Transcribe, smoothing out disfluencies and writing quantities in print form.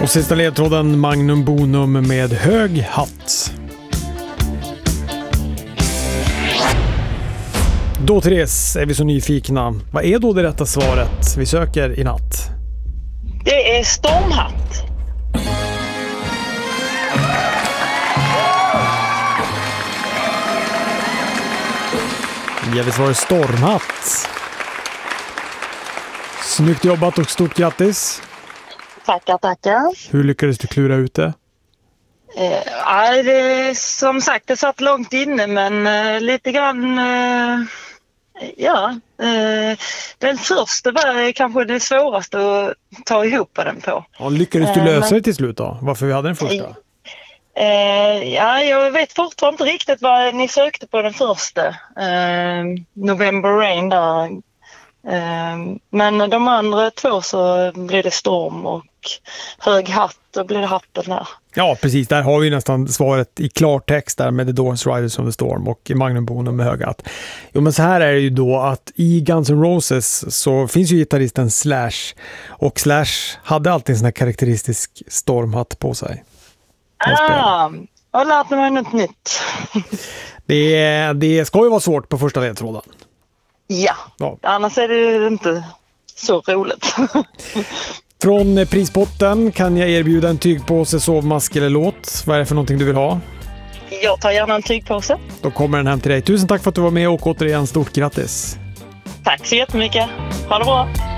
Och sista ledtråden, Magnum Bonum med hög hatt. Då Therese är vi så nyfikna. Vad är då det rätta svaret vi söker i natt? Det är stormhatt. Ja, vi svarar stormhatt. Snyggt jobbat och stort grattis. Tackar. Hur lyckades du klura ut det? Som sagt, det satt långt inne, men lite grann... den första var kanske det svåraste att ta ihop den på. Ja, lyckades du lösa det till slut då? Varför vi hade den första? Jag vet fortfarande inte riktigt vad ni sökte på den första. November Rain där. Men de andra två så blev det storm och hög hatt, och blev det hatten där. Ja, precis. Där har vi nästan svaret i klartext där med The Doors, Riders on the Storm och Magnum Bonum med hög hatt. Jo, men så här är det ju då att i Guns N' Roses så finns ju gitarristen Slash, och Slash hade alltid en sån här karaktäristisk stormhatt på sig. Jag har lärt mig något nytt. Det ska ju vara svårt på första ledtråden. Ja, annars är det inte så roligt. Från prispotten kan jag erbjuda en tygpåse, sovmask eller låt. Vad är det för någonting du vill ha? Jag tar gärna en tygpåse. Då kommer den hem till dig. Tusen tack för att du var med och återigen stort grattis. Tack så jättemycket. Ha det bra.